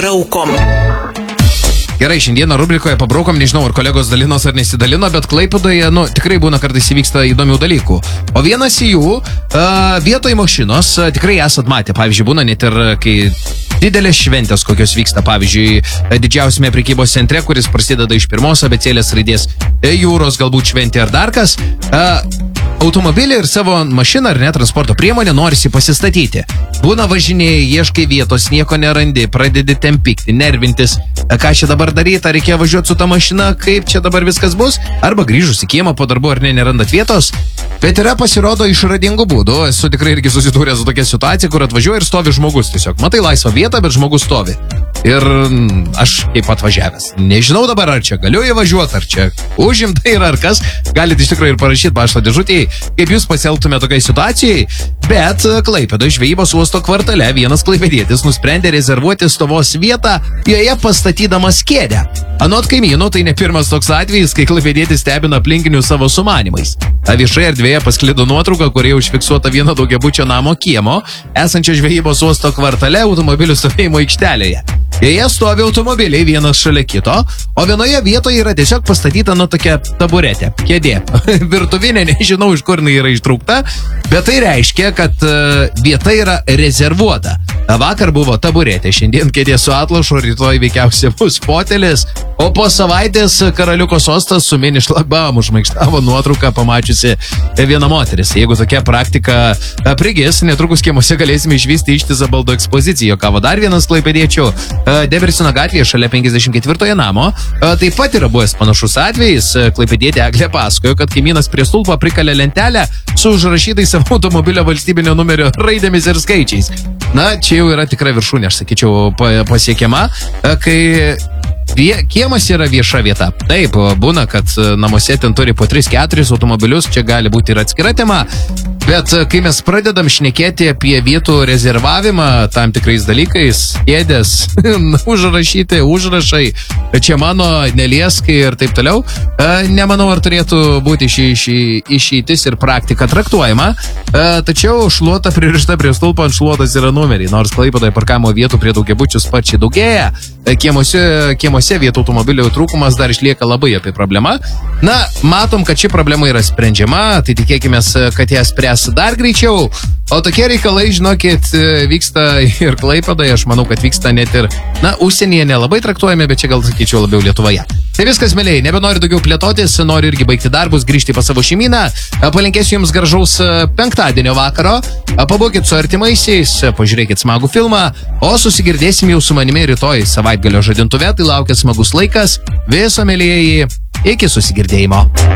Pabraukom. Gerai, šiandieną rubrikoje pabraukom, nežinau, ar kolegos dalinos ar nesidalino, bet Klaipėdoje, tikrai būna kartais įvyksta įdomių dalykų. O vienas jų, vietoj mašinos, tikrai esat matę, pavyzdžiui, būna net ir kai didelės šventės, kokios vyksta, pavyzdžiui, didžiausiame prekybos centre, kuris prasideda iš pirmos abėcėlės raidės jūros, galbūt šventė ar dar kas, automobilį ir savo mašiną ar net transporto priemonę norisi pasistatyti. Būna važinėjai, ieškai vietos, nieko nerandi, pradedi ten pykti, nervintis, ką čia dabar daryti, ar reikia važiuoti su ta mašina, kaip čia dabar viskas bus, arba grįžus į kiemą po darbo ar nerandat vietos. Bet yra pasirodo išradingų būdų. Esu tikrai irgi susidūręs su tokia situacija, kur atvažiuoja ir stovi žmogus tiesiog. Matai laisvą vietą, bet žmogus stovi. Ir aš kaip atvažiavęs. Nežinau dabar, ar čia galiu įvažiuoti, ar čia užimtai yra, ar kas. Galite iš tikrųjų ir parašyti pašto dėžutėje, kaip jūs pasielgtumėte tokiai situacijai. Bet Klaipėdos žvejybos uosto kvartale vienas klaipėdietis nusprendė rezervuoti stovos vietą, joje pastatydamas kėdę. Anot kaimynų, tai ne pirmas toks atvejis, kai klaipėdietis stebina aplinkinių savo sumanimais. Viešoje erdvėje pasklido nuotrauka, kurioje užfiksuota vieno daugiabučio namo kiemo, esančio žvejybos uosto kvartale automobilių stovėjimo aikštelėje. Joje stovi automobiliai vienas šalia kito, o vienoje vietoje yra tiesiog pastatyta tokia taburetė, kėdė. Virtuvinė, nežinau, iš kur jinai yra ištraukta, bet tai reiškia, kad vieta yra rezervuota. Vakar buvo taburetė, šiandien kėdė su atlošu, rytoj veikiausiai bus fotelis, o po savaitės karaliuko sostas su mini šlagbaum užmaikštavo nuotrauką pamačiusi viena moteris. Jeigu tokia praktika prigis, netrukus kiemuose galėsime išvysti ištisą baldų ekspoziciją. Kavo dar vienas klaipėdiečių Debersino gatvėje šalia 54 namo. Taip pat yra buvęs panašus atvejis. Klaipėdietė Eglė pasakojo, kad kaimynas prie stulpo prikalė lentelę su užrašytais savo automobilio valstybinio numerio raidėmis ir skaičiais. Čia jau yra tikra viršūnė, aš sakyčiau, pasiekiama, kai kiemas yra vieša vieta. Taip, būna, kad namuose ten turi po 3-4 automobilius, čia gali būti ir atskira tema. Bet kai mes pradedam šnekėti apie vietų rezervavimą tam tikrais dalykais, kėdės, užrašyti, užrašai, čia mano nelieskai ir taip toliau, nemanau, ar turėtų būti išeitis ir praktika traktuojama. Tačiau šluota pririšta prie stulpo, ant šluotos yra numeriai. Nors Klaipėdoje parkavimo vietų prie daugiabučių sparčiai daugėja, kiemuose vietų automobilių trūkumas dar išlieka labai apie problemą. Matom, kad ši problema yra sprendžiama, tai tikėkime, kad ją spręs dar greičiau. O tokie reikalai, žinokit, vyksta ir Klaipėdoje, aš manau, kad vyksta net ir, užsienyje nelabai traktuojame, bet čia gal sakyčiau labiau Lietuvoje. Tai viskas, mėlyje, nebenoriu daugiau plėtotis, noriu irgi baigti darbus, grįžti pas savo šeimyną, palinkėsiu jums gražaus penktadienio vakaro, pabūkit su artimaisiais, pažiūrėkit smagų filmą, o susigirdėsim jau su manimi rytoj savaitgalio žadintuve, tai laukia smagus laikas, viso mėlyjeji, iki susigirdėjimo.